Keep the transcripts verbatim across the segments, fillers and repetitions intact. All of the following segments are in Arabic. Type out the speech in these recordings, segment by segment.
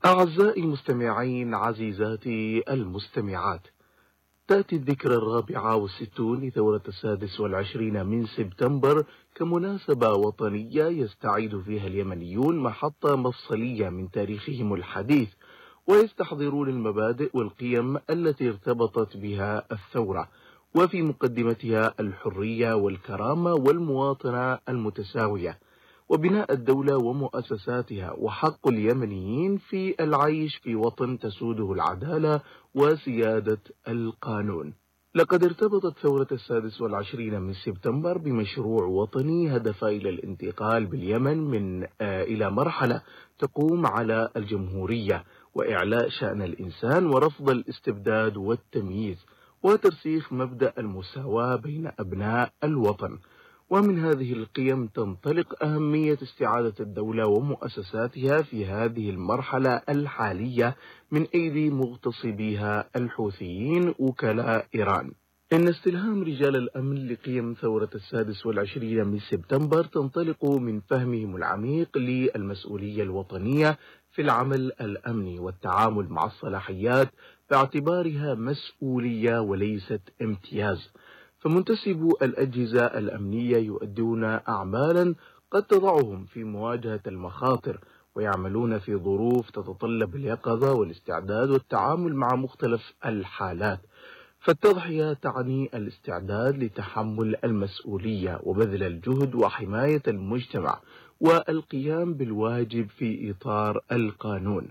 أعزائي المستمعين، عزيزاتي المستمعات، تأتي الذكرى الرابعة والستون لثورة السادس والعشرين من سبتمبر كمناسبة وطنية يستعيد فيها اليمنيون محطة مفصلية من تاريخهم الحديث، ويستحضرون المبادئ والقيم التي ارتبطت بها الثورة، وفي مقدمتها الحرية والكرامة والمواطنة المتساوية، وبناء الدولة ومؤسساتها، وحق اليمنيين في العيش في وطن تسوده العدالة وسيادة القانون. لقد ارتبطت ثورة السادس والعشرين من سبتمبر بمشروع وطني هدف إلى الانتقال باليمن من آه إلى مرحلة تقوم على الجمهورية وإعلاء شأن الإنسان ورفض الاستبداد والتمييز، وترسيخ مبدأ المساواة بين أبناء الوطن. ومن هذه القيم تنطلق أهمية استعادة الدولة ومؤسساتها في هذه المرحلة الحالية من أيدي مغتصبيها الحوثيين وكلاء إيران. إن استلهام رجال الأمن لقيم ثورة السادس والعشرين من سبتمبر تنطلق من فهمهم العميق للمسؤولية الوطنية في العمل الأمني والتعامل مع الصلاحيات باعتبارها مسؤولية وليست امتياز. فمنتسبو الأجهزة الأمنية يؤدون أعمالا قد تضعهم في مواجهة المخاطر، ويعملون في ظروف تتطلب اليقظة والاستعداد والتعامل مع مختلف الحالات. فالتضحية تعني الاستعداد لتحمل المسؤولية وبذل الجهد وحماية المجتمع والقيام بالواجب في إطار القانون.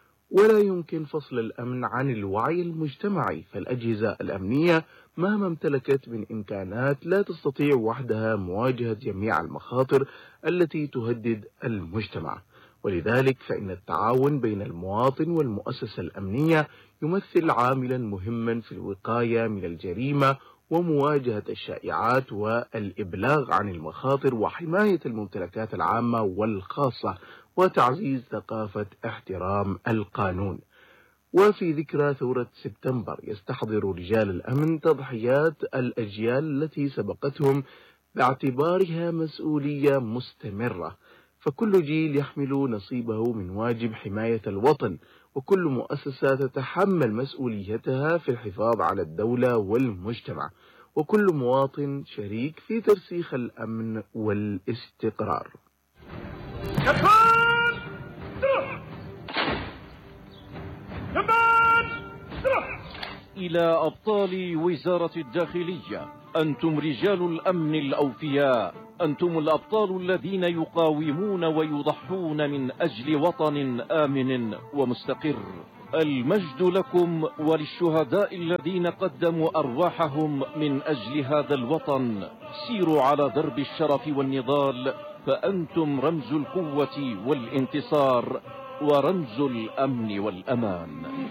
ولا يمكن فصل الأمن عن الوعي المجتمعي، فالأجهزة الأمنية مهما امتلكت من إمكانات لا تستطيع وحدها مواجهة جميع المخاطر التي تهدد المجتمع، ولذلك فإن التعاون بين المواطن والمؤسسة الأمنية يمثل عاملا مهما في الوقاية من الجريمة ومواجهة الشائعات والإبلاغ عن المخاطر وحماية الممتلكات العامة والخاصة وتعزيز ثقافة احترام القانون. وفي ذكرى ثورة سبتمبر يستحضر رجال الأمن تضحيات الأجيال التي سبقتهم باعتبارها مسؤولية مستمرة، فكل جيل يحمل نصيبه من واجب حماية الوطن، وكل مؤسسة تتحمل مسؤوليتها في الحفاظ على الدولة والمجتمع، وكل مواطن شريك في ترسيخ الأمن والاستقرار. إلى أبطال وزارة الداخلية: أنتم رجال الأمن الأوفياء، أنتم الأبطال الذين يقاومون ويضحون من أجل وطن آمن ومستقر. المجد لكم وللشهداء الذين قدموا أرواحهم من أجل هذا الوطن. سيروا على درب الشرف والنضال، فأنتم رمز القوة والانتصار ورمز الأمن والأمان.